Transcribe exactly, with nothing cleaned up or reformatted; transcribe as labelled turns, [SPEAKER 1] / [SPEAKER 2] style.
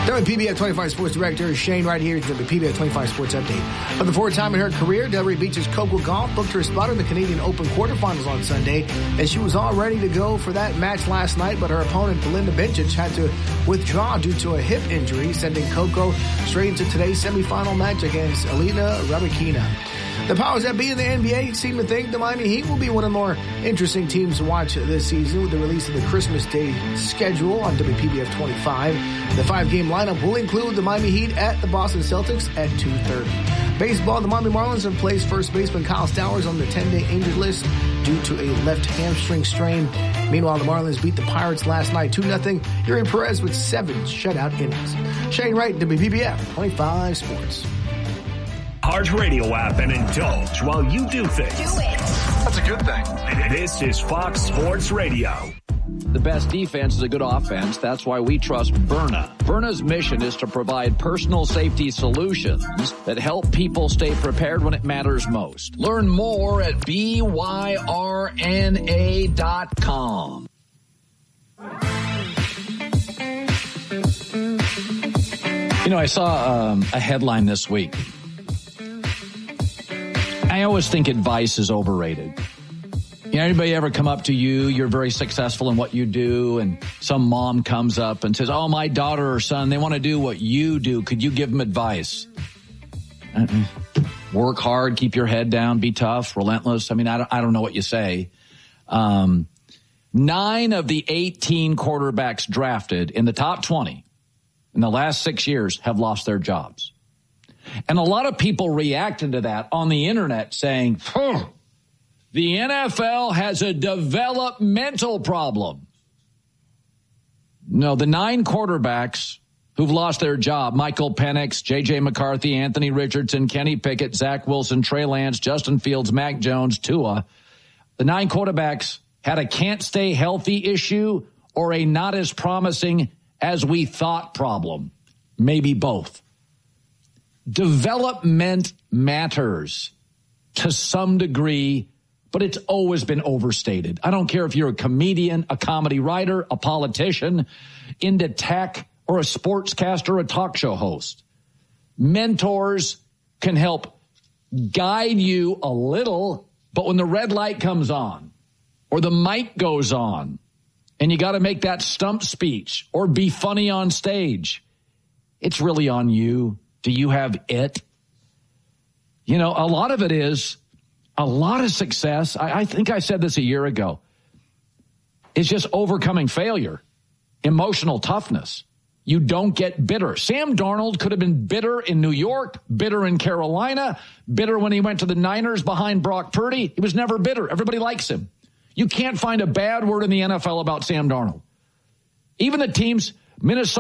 [SPEAKER 1] W P B F twenty-five Sports Director Shane right here. W P B F twenty-five Sports Update. For the fourth time in her career, Delray Beach's Coco Gauff booked her spot in the Canadian Open quarterfinals on Sunday, and she was all ready to go for that match last night, but her opponent, Belinda Bencic, had to withdraw due to a hip injury, sending Coco straight into today's semifinal match against Elena Rybakina. The powers that be in the N B A seem to think the Miami Heat will be one of the more interesting teams to watch this season with the release of the Christmas Day schedule on W P B F twenty-five. The five-game lineup will include the Miami Heat at the Boston Celtics at two thirty. Baseball, the Miami Marlins have placed first baseman Kyle Stowers on the ten-day injured list due to a left hamstring strain. Meanwhile, the Marlins beat the Pirates last night two nothing. Yuri Perez with seven shutout innings. Shane Wright, W P B F twenty-five Sports.
[SPEAKER 2] Heart Radio app and indulge while you do things.
[SPEAKER 3] Do it.
[SPEAKER 4] That's a good thing.
[SPEAKER 2] This is Fox Sports Radio.
[SPEAKER 5] The best defense is a good offense. That's why we trust Byrna. Byrna's mission is to provide personal safety solutions that help people stay prepared when it matters most. Learn more at B Y R N A dot com. You know, I saw um, a headline this week. I always think advice is overrated. You know, anybody ever come up to you, you're very successful in what you do, and some mom comes up and says, oh, my daughter or son, they want to do what you do. Could you give them advice? Uh-uh. Work hard, keep your head down, be tough, relentless. I mean, I don't, I don't know what you say. Um, nine of the eighteen quarterbacks drafted in the top twenty in the last six years have lost their jobs. And a lot of people reacted to that on the internet saying, huh, the N F L has a developmental problem. No, the nine quarterbacks who've lost their job, Michael Penix, J J McCarthy, Anthony Richardson, Kenny Pickett, Zach Wilson, Trey Lance, Justin Fields, Mac Jones, Tua, the nine quarterbacks had a can't stay healthy issue or a not as promising as we thought problem. Maybe both. Development matters to some degree, but it's always been overstated. I don't care if you're a comedian, a comedy writer, a politician, into tech, or a sportscaster, a talk show host. Mentors can help guide you a little, but when the red light comes on, or the mic goes on, and you got to make that stump speech or be funny on stage, it's really on you. Do you have it? You know, a lot of it is, a lot of success, I, I think I said this a year ago, is just overcoming failure, emotional toughness. You don't get bitter. Sam Darnold could have been bitter in New York, bitter in Carolina, bitter when he went to the Niners behind Brock Purdy. He was never bitter. Everybody likes him. You can't find a bad word in the N F L about Sam Darnold. Even the teams, Minnesota,